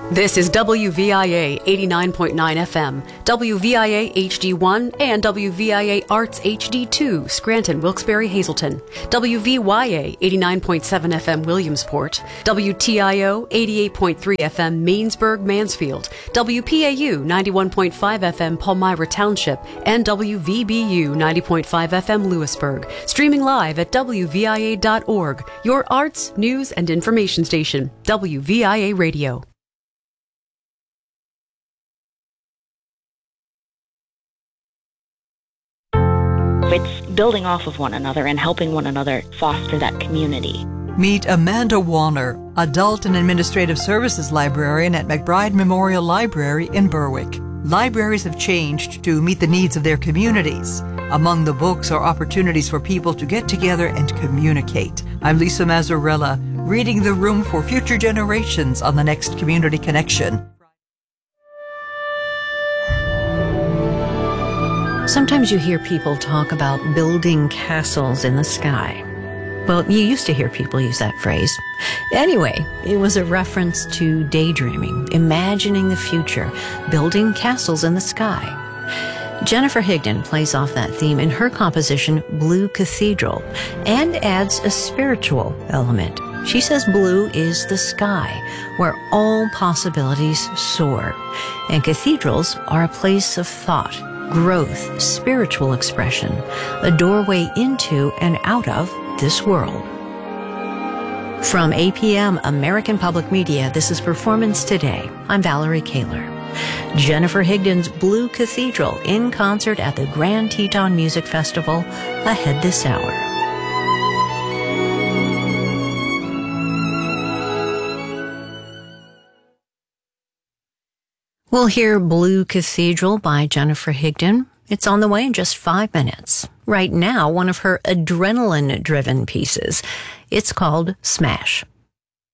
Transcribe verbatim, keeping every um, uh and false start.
This is W V I A eighty-nine point nine F M, W V I A H D one, and W V I A Arts H D two, Scranton, Wilkes-Barre, Hazleton, W V Y A eighty-nine point seven F M, Williamsport, W T I O eighty-eight point three F M, Mainsburg, Mansfield, W P A U ninety-one point five F M, Palmyra Township, and W V B U ninety point five F M, Lewisburg. Streaming live at W V I A dot org, your arts, news, and information station, W V I A Radio. It's building off of one another and helping one another foster that community. Meet Amanda Warner, Adult and Administrative Services Librarian at McBride Memorial Library in Berwick. Libraries have changed to meet the needs of their communities. Among the books are opportunities for people to get together and communicate. I'm Lisa Mazzarella, reading the room for future generations on the next Community Connection. Sometimes you hear people talk about building castles in the sky. Well, you used to hear people use that phrase. Anyway, it was a reference to daydreaming, imagining the future, building castles in the sky. Jennifer Higdon plays off that theme in her composition, Blue Cathedral, and adds a spiritual element. She says blue is the sky, where all possibilities soar, and cathedrals are a place of thought, growth, spiritual expression, a doorway into and out of this world. From A P M American Public Media, this is Performance Today. I'm Valerie Kaler. Jennifer Higdon's Blue Cathedral in concert at the Grand Teton Music Festival ahead this hour. We'll hear Blue Cathedral by Jennifer Higdon. It's on the way in just five minutes. Right now, one of her adrenaline-driven pieces. It's called Smash.